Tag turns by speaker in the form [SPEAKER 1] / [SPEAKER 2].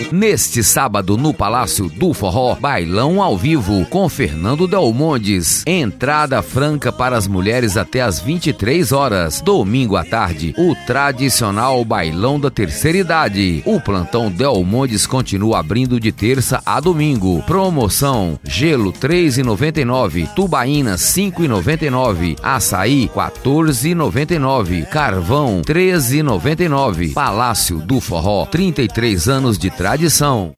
[SPEAKER 1] Neste sábado, no Palácio do Forró, bailão ao vivo com Fernando Delmondes. Entrada franca para as mulheres até às 23 horas. Domingo à tarde, o tradicional bailão da terceira idade. O plantão Delmondes continua abrindo de terça a domingo. Promoção: gelo R$ 3,99, tubaína R$ 5,99, açaí R$ 14,99, carvão R$ 13,99. Palácio do Forró, 33 anos de tradição.